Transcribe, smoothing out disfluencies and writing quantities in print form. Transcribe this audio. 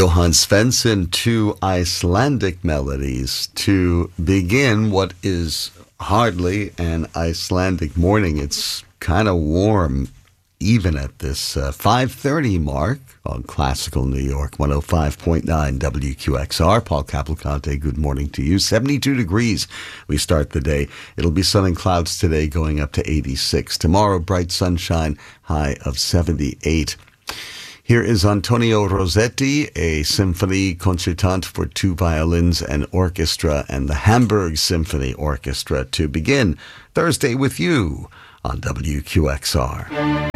Johann Svensson, two Icelandic melodies to begin what is hardly an Icelandic morning. It's kind of warm even at this 5:30 mark on Classical New York 105.9 WQXR. Paul Cavalcante, good morning to you. 72 degrees we start the day. It'll be sun and clouds today, going up to 86. Tomorrow, bright sunshine, high of 78. Here is Antonio Rossetti, a symphony concertante for two violins and orchestra, and the Hamburg Symphony Orchestra to begin Thursday with you on WQXR.